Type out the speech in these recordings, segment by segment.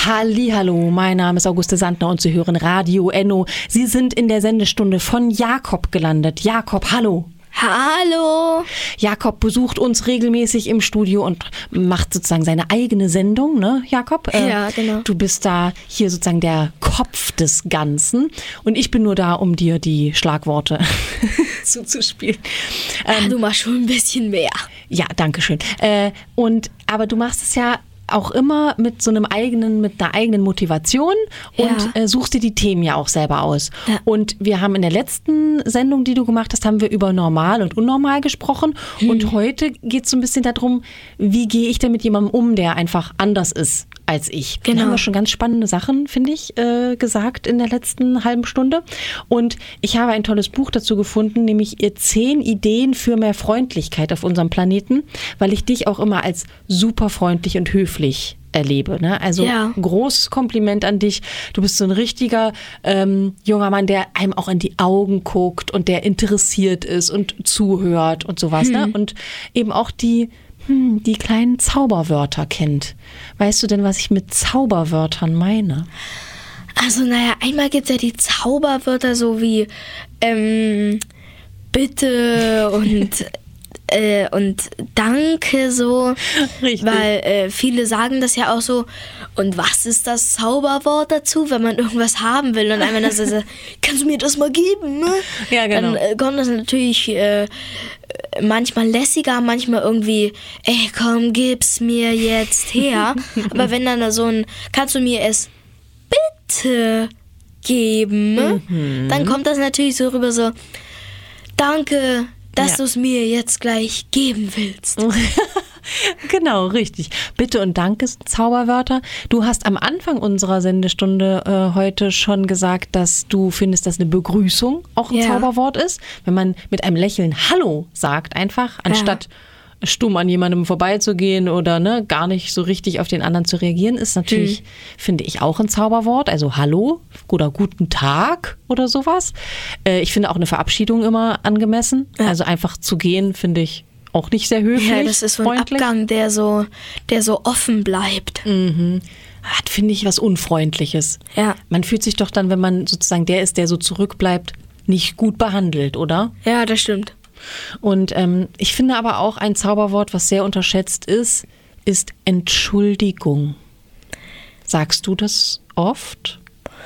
Hallihallo, mein Name ist Auguste Sandner und Sie hören Radio Enno. Sie sind in der Sendestunde von Jakob gelandet. Jakob, hallo. Hallo. Jakob besucht uns regelmäßig im Studio und macht sozusagen seine eigene Sendung, ne, Jakob? Ja, genau. Du bist da hier sozusagen der Kopf des Ganzen und ich bin nur da, um dir die Schlagworte zuzuspielen. Du machst schon ein bisschen mehr. Ja, danke schön. Aber du machst es ja auch immer mit einer eigenen Motivation und suchst dir die Themen ja auch selber aus. Ja. Und wir haben in der letzten Sendung, die du gemacht hast, haben wir über normal und unnormal gesprochen. Und heute geht es so ein bisschen darum, wie gehe ich denn mit jemandem um, der einfach anders ist als ich. Genau. Da haben wir schon ganz spannende Sachen, finde ich, gesagt in der letzten halben Stunde. Und ich habe ein tolles Buch dazu gefunden, nämlich 10 Ideen für mehr Freundlichkeit auf unserem Planeten, weil ich dich auch immer als super freundlich und höflich erlebe. Ne? Also großes Kompliment an dich. Du bist so ein richtiger junger Mann, der einem auch in die Augen guckt und der interessiert ist und zuhört und sowas. Ne? Und eben auch die kleinen Zauberwörter kennt. Weißt du denn, was ich mit Zauberwörtern meine? Also, einmal gibt es ja die Zauberwörter so wie bitte und danke so. Richtig. Weil viele sagen das ja auch so. Und was ist das Zauberwort dazu, wenn man irgendwas haben will und einmal das ist, kannst du mir das mal geben? Ne? Ja, genau. Dann kommt das natürlich manchmal lässiger, manchmal irgendwie, ey, komm, gib's mir jetzt her. Aber wenn dann so ein, kannst du mir es bitte geben, dann kommt das natürlich so rüber so, danke, dass du es mir jetzt gleich geben willst. Genau, richtig. Bitte und Danke sind Zauberwörter. Du hast am Anfang unserer Sendestunde heute schon gesagt, dass du findest, dass eine Begrüßung auch ein Zauberwort ist. Wenn man mit einem Lächeln Hallo sagt einfach, anstatt stumm an jemandem vorbeizugehen oder gar nicht so richtig auf den anderen zu reagieren, ist natürlich, finde ich, auch ein Zauberwort. Also Hallo oder Guten Tag oder sowas. Ich finde auch eine Verabschiedung immer angemessen. Ja. Also einfach zu gehen, finde ich auch nicht sehr höflich. Ja, das ist so ein Abgang, der so offen bleibt. Hat, finde ich, was Unfreundliches. Ja. Man fühlt sich doch dann, wenn man sozusagen der ist, der so zurückbleibt, nicht gut behandelt, oder? Ja, das stimmt. Und ich finde aber auch ein Zauberwort, was sehr unterschätzt ist Entschuldigung. Sagst du das oft?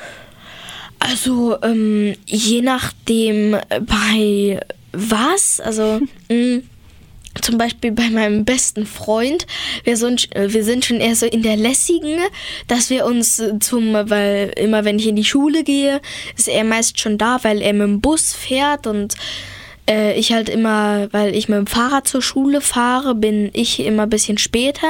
Also je nachdem bei was, also zum Beispiel bei meinem besten Freund, wir sind schon eher so in der lässigen, dass wir uns weil immer wenn ich in die Schule gehe, ist er meist schon da, weil er mit dem Bus fährt und ich halt immer, weil ich mit dem Fahrrad zur Schule fahre, bin ich immer ein bisschen später.